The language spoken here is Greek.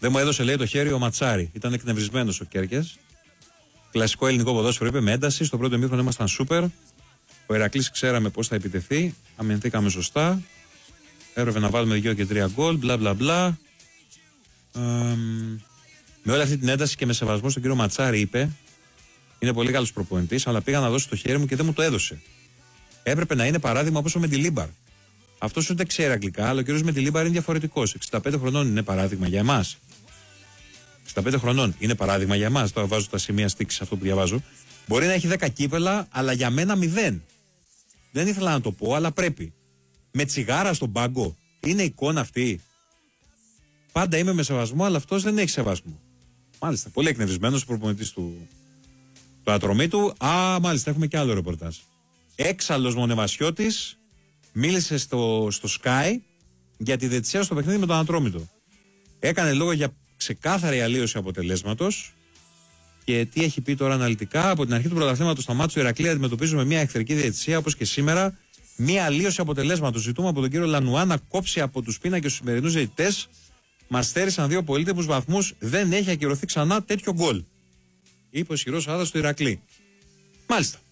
Δεν μου έδωσε, λέει, το χέρι ο Ματσάρη. Ήταν εκνευρισμένος ο Κέρκες. Κλασικό ελληνικό ποδόσφαιρο, είπε, με ένταση. Στο πρώτο ημίχρονο ήμασταν σούπερ. Ο Ηρακλής ξέραμε πώς θα επιτεθεί. Αμυνθήκαμε σωστά. Έπρεπε να βάλουμε 2 και 3 γκολ. Μπλα μπλα μπλα. Με όλη αυτή την ένταση και με σεβασμό στον κύριο Ματσάρη, είπε, είναι πολύ καλός προπονητής, αλλά πήγα να δώσω το χέρι μου και δεν μου το έδωσε. Έπρεπε να είναι παράδειγμα όπως ο Μεντιλίμπαρ. Αυτός ούτε ξέρει αγγλικά, αλλά ο κύριος Μεντιλίμπαρ είναι διαφορετικός. 65 χρονών είναι παράδειγμα για εμάς. 65 χρονών είναι παράδειγμα για εμάς. Τώρα βάζω τα σημεία στίξης αυτό που διαβάζω. Μπορεί να έχει 10 κύπελα, αλλά για μένα 0. Δεν ήθελα να το πω, αλλά πρέπει. Με τσιγάρα στον πάγκο. Είναι εικόνα αυτή. Πάντα είμαι με σεβασμό, αλλά αυτός δεν έχει σεβασμό. Μάλιστα. Πολύ εκνευρισμένος ο προπονητής του Ατρωμίτου. Μάλιστα, έχουμε και άλλο ρεπορτάζ. Έξαλλος Μονεβασιώτης μίλησε στο Sky για τη διαιτησία στο παιχνίδι με τον Ατρόμητο. Έκανε λόγο για ξεκάθαρη αλλίωση αποτελέσματος. Και τι έχει πει τώρα αναλυτικά? Από την αρχή του πρωταθλήματος στα μάτια του Ηρακλή αντιμετωπίζουμε μια εχθρική διαιτησία, όπως και σήμερα. Μια αλλίωση αποτελέσματος. Ζητούμε από τον κύριο Λανουά να κόψει από τους πίνακες τους σημερινούς διαιτητές. Μας στέρισαν 2 πολύτιμους βαθμούς. Δεν έχει ακυρωθεί ξανά τέτοιο γκολ. Είπε ο ισχυρός Άδας του Ηρακλή. Μάλιστα.